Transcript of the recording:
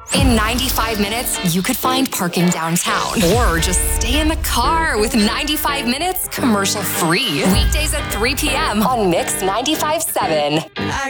In 95 minutes, you could find parking downtown or just stay in the car with 95 minutes commercial free. Weekdays at 3 p.m. on Mix 95.7.